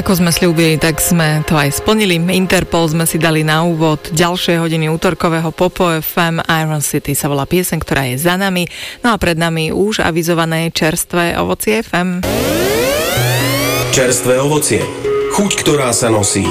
Ako sme sľúbili, tak sme to aj splnili. Interpol sme si dali na úvod ďalšej hodiny útorkového Popo FM. Iron City sa volá pieseň, ktorá je za nami. No a pred nami už avizované čerstvé ovocie FM. Čerstvé ovocie. Chuť, ktorá sa nosí.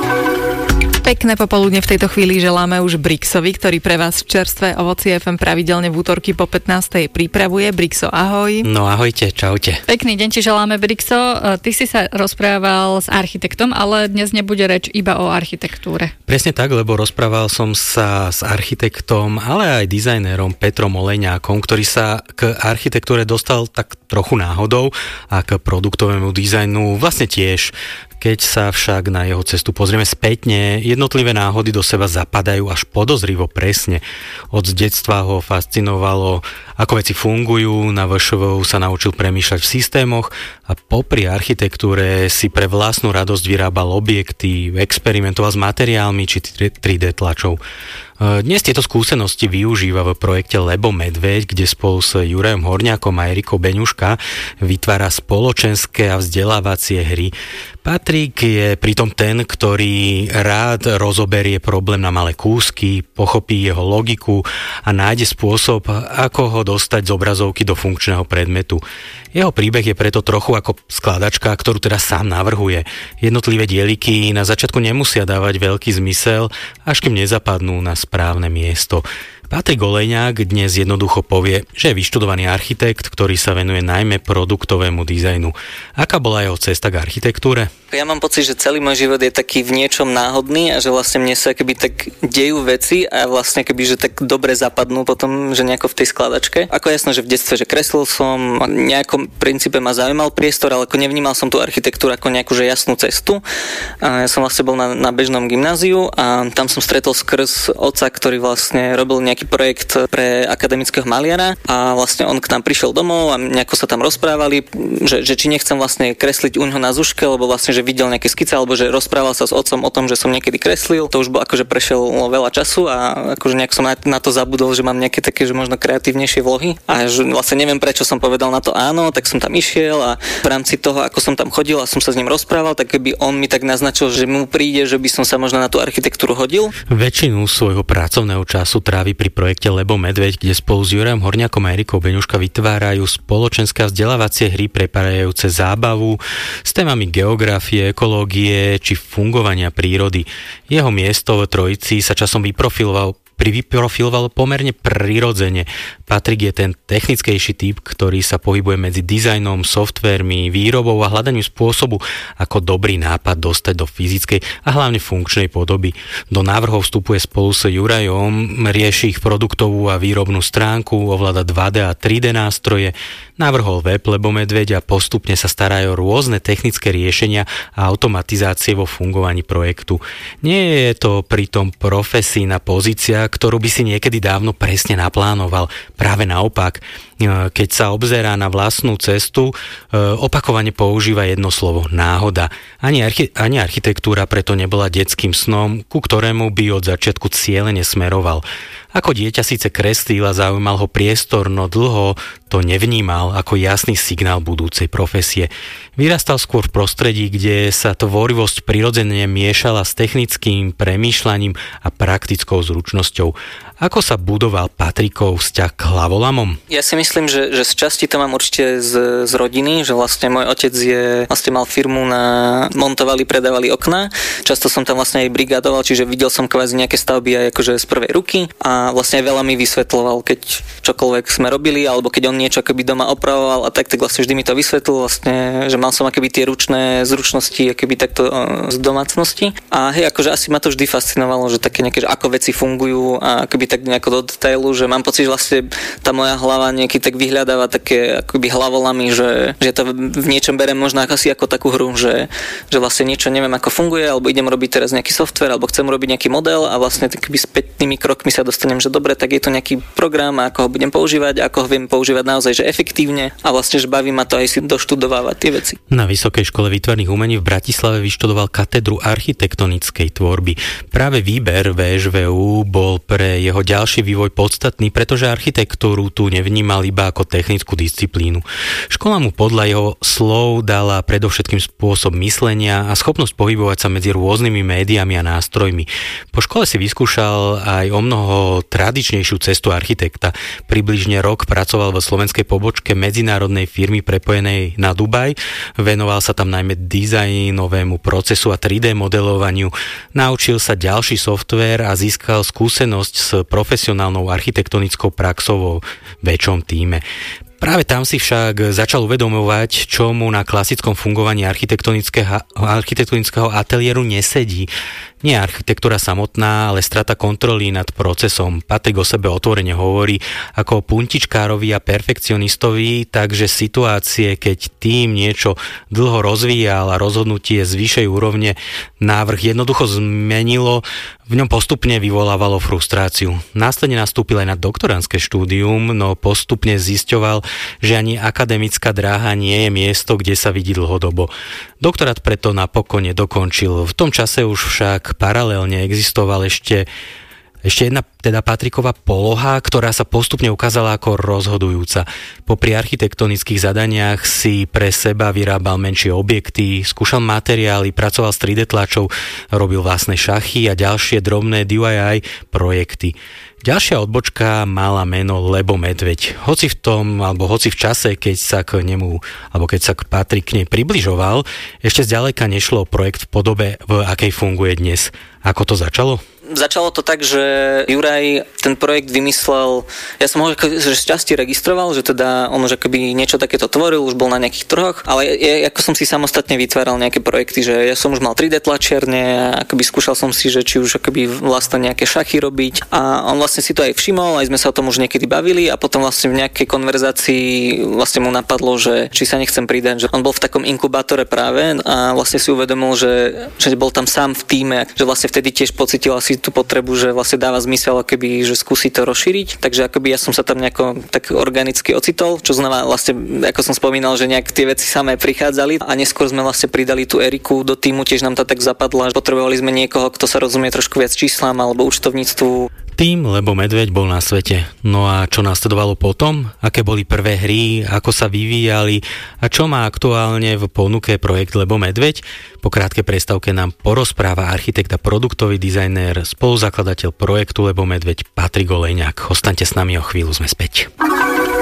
Pekné popoludne v tejto chvíli želáme už Brixovi, ktorý pre vás čerstvé ovocie FM pravidelne v útorky po 15. pripravuje. Brixo, ahoj. No ahojte, čaute. Pekný deň ti želáme, Brixo. Ty si sa rozprával s architektom, ale dnes nebude reč iba o architektúre. Presne tak, lebo rozprával som sa s architektom, ale aj dizajnérom Petrom Olejňákom, ktorý sa k architektúre dostal tak trochu náhodou a k produktovému dizajnu vlastne tiež. Keď sa však na jeho cestu pozrieme spätne, jednotlivé náhody do seba zapadajú až podozrivo presne. Od detstva ho fascinovalo, ako veci fungujú, na VŠVU sa naučil premýšľať v systémoch a popri architektúre si pre vlastnú radosť vyrábal objekty, experimentoval s materiálmi či 3D tlačou. Dnes tieto skúsenosti využíva v projekte Lebo Medveď, kde spolu s Jurajom Horňákom a Erikou Beňuška vytvára spoločenské a vzdelávacie hry. Patrik je pritom ten, ktorý rád rozoberie problém na malé kúsky, pochopí jeho logiku a nájde spôsob, ako ho dostať z obrazovky do funkčného predmetu. Jeho príbeh je preto trochu ako skladačka, ktorú teda sám navrhuje. Jednotlivé dieliky na začiatku nemusia dávať veľký zmysel, až kým nezapadnú na správne miesto. Patrik Olejňák dnes jednoducho povie, že je vyštudovaný architekt, ktorý sa venuje najmä produktovému dizajnu. Aká bola jeho cesta k architektúre? Ja mám pocit, že celý môj život je taký v niečom náhodný a že vlastne mne sa keby tak dejú veci a vlastne keby, že tak dobre zapadnú potom, že nejako v tej skladačke. Ako jasné, že v detstve, že kreslil som, v nejakom princípe ma zaujímal priestor, ale ako nevnímal som tú architektúru ako nejakú že jasnú cestu. A ja som vlastne bol na bežnom gymnáziu a tam som stretol skrz otca, ktorý vlastne robil nejaký projekt pre akademického maliara a vlastne on k nám prišiel domov a nejako sa tam rozprávali, že či nechcem vlastne kresliť u ňoho na zuške, lebo vlastne, že videl nejaké skice, alebo že rozprával sa s otcom o tom, že som niekedy kreslil. To už bolo akože prešlo veľa času a akože nejak som na to zabudol, že mám nejaké také, že možno kreatívnejšie vlohy a že vlastne neviem, prečo som povedal na to áno, tak som tam išiel a v rámci toho, ako som tam chodil a som sa s ním rozprával, tak keby on mi tak naznačil, že mu príde, že by som sa možno na tú architektúru hodil. Väčšinu svojho pracovného času trávi pri projekte Lebo Medveď, kde spolu s Jurajom Horňákom a Erikou Beňuška vytvárajú spoločenské a vzdelávacie hry prepájajúce zábavu s témami geografie, ekológie či fungovania prírody. Jeho miesto v Trojici sa časom vyprofiloval pomerne prirodzene. Patrik je ten technickejší typ, ktorý sa pohybuje medzi dizajnom, softvermi, výrobou a hľadaním spôsobu, ako dobrý nápad dostať do fyzickej a hlavne funkčnej podoby. Do návrhov vstupuje spolu s Jurajom, rieši ich produktovú a výrobnú stránku, ovláda 2D a 3D nástroje, navrhol web Lebo Medveď a postupne sa starajú o rôzne technické riešenia a automatizácie vo fungovaní projektu. Nie je to pritom profesijná pozícia, ktorú by si niekedy dávno presne naplánoval. Práve naopak, keď sa obzerá na vlastnú cestu, opakovane používa jedno slovo – náhoda. Ani architektúra preto nebola detským snom, ku ktorému by od začiatku cielene smeroval. Ako dieťa síce kreslil a zaujímal ho priestor, no dlho to nevnímal ako jasný signál budúcej profesie. Vyrastal skôr v prostredí, kde sa tvorivosť prirodzene miešala s technickým premýšľaním a praktickou zručnosťou. Ako sa budoval Patrikov vzťah k hlavolamom? Ja si myslím, že z časti to mám určite z rodiny, že vlastne môj otec vlastne mal firmu montovali, predávali okná. Často som tam vlastne aj brigádoval, čiže videl som kvázi nejaké stavby aj akože z prvej ruky a vlastne aj veľa mi vysvetľoval, keď čokoľvek sme robili, alebo keď on niečo akoby doma opravoval a tak vlastne vždy mi to vysvetlil vlastne, že mal som akoby tie ručné zručnosti akoby takto z domácnosti. A hej, akože asi ma to vždy fascinovalo, že také nejaké, že ako veci fungujú a akoby tak nejako do detailu, že mám pocit, že vlastne tá moja hlava niekedy tak vyhľadáva také akoby hlavolami, že to v niečom berem možno asi ako takú hru, že vlastne niečo neviem ako funguje, alebo idem robiť teraz nejaký software, alebo chcem robiť nejaký model a vlastne takými spätnými krokmi sa dostanem, že dobre, tak je to nejaký program a ako ho budem používať, ako ho viem používať naozaj že efektívne a vlastne že baví ma to aj si doštudovávať tie veci. Na Vysokej škole výtvarných umení v Bratislave vyštudoval katedru architektonickej tvorby. Práve výber VŠVU bol pre jeho ďalší vývoj podstatný, pretože architektúru tu nevnímal vnímal iba ako technickú disciplínu. Škola mu podľa jeho slov dala predovšetkým spôsob myslenia a schopnosť pohybovať sa medzi rôznymi médiami a nástrojmi. Po škole si vyskúšal aj omnoho tradičnejšiu cestu architekta. Približne rok pracoval vo slovenskej pobočke medzinárodnej firmy prepojenej na Dubaj. Venoval sa tam najmä dizajnovému procesu a 3D modelovaniu. Naučil sa ďalší softvér a získal skúsenosť s profesionálnou architektonickou praxou vo väčšom tíme. Práve tam si však začal uvedomovať, čo mu na klasickom fungovaní architektonického ateliéru nesedí. Nie architektúra samotná, ale strata kontroly nad procesom. Patrik o sebe otvorene hovorí ako o puntičkárovi a perfekcionistovi, takže situácie, keď tým niečo dlho rozvíjal a rozhodnutie z vyššej úrovne návrh jednoducho zmenilo, v ňom postupne vyvolávalo frustráciu. Následne nastúpil aj na doktorandské štúdium, no postupne zisťoval, že ani akademická dráha nie je miesto, kde sa vidí dlhodobo. Doktorát preto napokon nedokončil. V tom čase už však paralelne existoval ešte jedna teda Patrikova poloha, ktorá sa postupne ukázala ako rozhodujúca. Popri architektonických zadaniach si pre seba vyrábal menšie objekty, skúšal materiály, pracoval s 3D tlačou, robil vlastné šachy a ďalšie drobné DIY projekty. Ďalšia odbočka mala meno Lebo Medveď. Hoci v čase, keď sa k Patrik k nej približoval, ešte zďaleka nešlo o projekt v podobe, v akej funguje dnes. Ako to začalo? Začalo to tak, že Juraj ten projekt vymyslel, ja som ho že šťastie registroval, že teda on už akoby niečo takéto tvoril, už bol na nejakých trhoch, ale ako som si samostatne vytváral nejaké projekty, že ja som už mal 3D tlačiarne a akoby skúšal som si, že či už akoby vlastne nejaké šachy robiť a on vlastne si to aj všimol, aj sme sa o tom už niekedy bavili a potom vlastne v nejakej konverzácii vlastne mu napadlo, že či sa nechcem pridať, že on bol v takom inkubátore práve a vlastne si uvedomil, že bol tam sám v tíme, že vlastne vtedy tiež pocítil asi tú potrebu, že vlastne dáva zmysel akoby, že skúsi to rozšíriť. Takže akoby ja som sa tam nejako tak organicky ocitol, čo znamená vlastne, ako som spomínal, že nejak tie veci samé prichádzali a neskôr sme vlastne pridali tú Eriku do týmu, tiež nám to tak zapadla, že potrebovali sme niekoho, kto sa rozumie trošku viac číslám alebo účtovníctvu. Tým Lebo Medveď bol na svete. No a čo nasledovalo potom? Aké boli prvé hry? Ako sa vyvíjali? A čo má aktuálne v ponuke projekt Lebo Medveď? Po krátkej prestávke nám porozpráva architekt a produktový dizajner, spoluzakladateľ projektu Lebo Medveď Patrik Olejňák. Ostaňte s nami, o chvíľu sme späť.